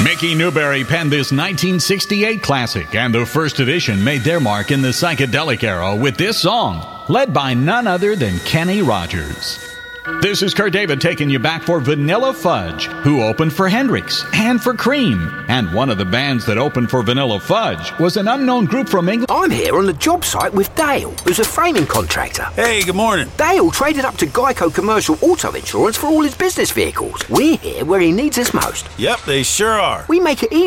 Mickey Newbury penned this 1968 classic, and the first edition made their mark in the psychedelic era with this song, led by none other than Kenny Rogers. This is Kurt David taking you back for Vanilla Fudge, who opened for Hendrix and for Cream. And one of the bands that opened for Vanilla Fudge was an unknown group from England. I'm here on the job site with Dale, who's a framing contractor. Hey, good morning. Dale traded up to Geico Commercial Auto Insurance for all his business vehicles. We're here where he needs us most. Yep, they sure are. We make it easy